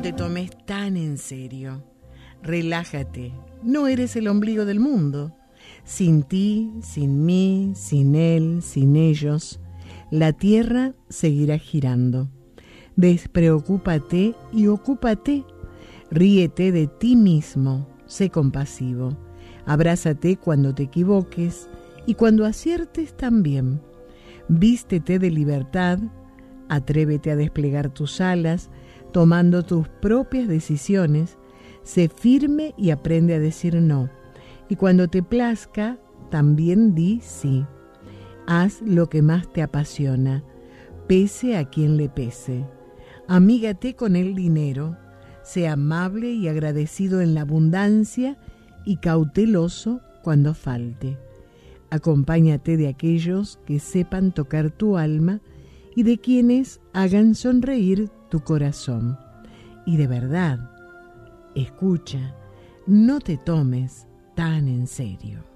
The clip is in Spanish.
te tomes tan en serio. Relájate, no eres el ombligo del mundo. Sin ti, sin mí, sin él, sin ellos, la tierra seguirá girando. Despreocúpate y ocúpate. Ríete de ti mismo, sé compasivo. Abrázate cuando te equivoques y cuando aciertes también. Vístete de libertad, atrévete a desplegar tus alas, tomando tus propias decisiones. Sé firme y aprende a decir no. Y cuando te plazca, también di sí. Haz lo que más te apasiona, pese a quien le pese. Amígate con el dinero, sé amable y agradecido en la abundancia y cauteloso cuando falte. Acompáñate de aquellos que sepan tocar tu alma y de quienes hagan sonreír tu corazón. Y de verdad, escucha, no te tomes tan en serio.